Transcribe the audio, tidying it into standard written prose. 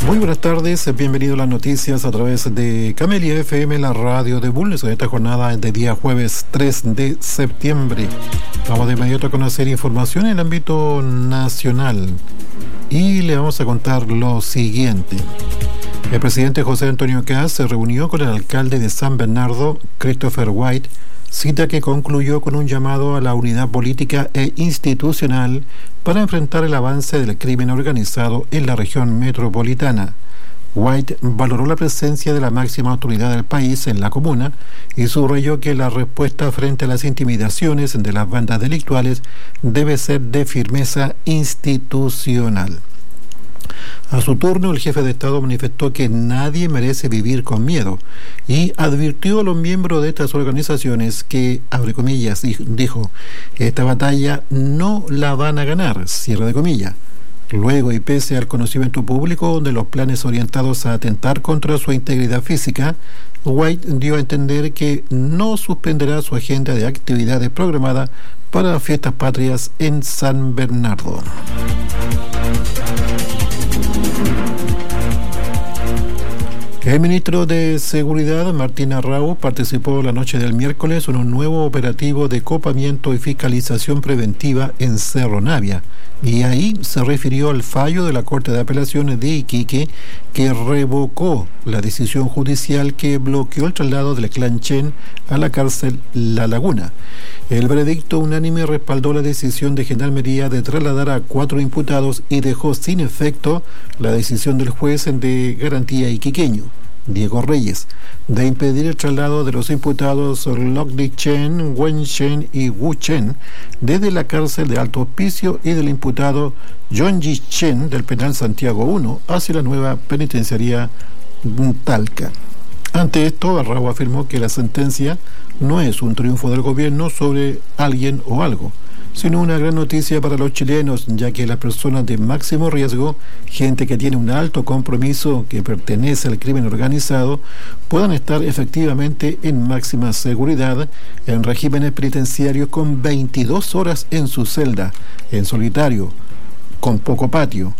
Muy buenas tardes, bienvenido a las noticias a través de Camelia FM, la radio de Bulnes, en esta jornada de día jueves 3 de septiembre. Vamos de inmediato a conocer información en el ámbito nacional y le vamos a contar lo siguiente. El presidente José Antonio Kast se reunió con el alcalde de San Bernardo, Christopher White, cita que concluyó con un llamado a la unidad política e institucional para enfrentar el avance del crimen organizado en la región metropolitana. White valoró la presencia de la máxima autoridad del país en la comuna y subrayó que la respuesta frente a las intimidaciones de las bandas delictuales debe ser de firmeza institucional. A su turno, el jefe de Estado manifestó que nadie merece vivir con miedo y advirtió a los miembros de estas organizaciones que, abre comillas, dijo, esta batalla no la van a ganar, cierre de comillas. Luego, y pese al conocimiento público de los planes orientados a atentar contra su integridad física, White dio a entender que no suspenderá su agenda de actividades programadas para las fiestas patrias en San Bernardo. El ministro de Seguridad, Martín Arrau, participó la noche del miércoles en un nuevo operativo de copamiento y fiscalización preventiva en Cerro Navia, y ahí se refirió al fallo de la Corte de Apelaciones de Iquique que revocó la decisión judicial que bloqueó el traslado del clan Chen a la cárcel La Laguna. El veredicto unánime respaldó la decisión de Gendarmería de trasladar a 4 imputados y dejó sin efecto la decisión del juez de garantía iquiqueño, Diego Reyes, de impedir el traslado de los imputados Locdi Chen, Wen Chen y Wu Chen desde la cárcel de Alto Hospicio y del imputado Yonji Chen del penal Santiago 1 hacia la nueva penitenciaría Talca. Ante esto, Arrau afirmó que la sentencia no es un triunfo del gobierno sobre alguien o algo, sino una gran noticia para los chilenos, ya que las personas de máximo riesgo, gente que tiene un alto compromiso que pertenece al crimen organizado, puedan estar efectivamente en máxima seguridad en regímenes penitenciarios con 22 horas en su celda, en solitario, con poco patio,